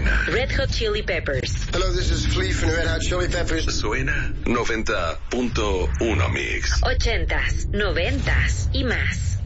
Suena Red Hot Chili Peppers. Hello, this is Flea from the Red Hot Chili Peppers. Suena 90.1 Mix. 80s, 90s y más.